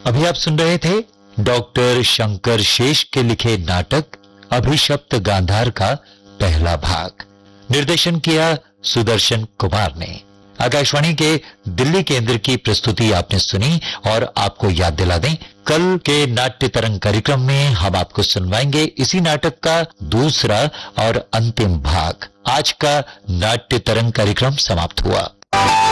अभी आप सुन रहे थे डॉक्टर शंकर शेष के लिखे नाटक अभिशप्त गांधार का पहला भाग। निर्देशन किया सुदर्शन कुमार ने। आकाशवाणी के दिल्ली केंद्र की प्रस्तुति आपने सुनी और आपको याद दिला दें, कल के नाट्य तरंग कार्यक्रम में हम आपको सुनवाएंगे इसी नाटक का दूसरा और अंतिम भाग। आज का नाट्य तरंग कार्यक्रम समाप्त हुआ।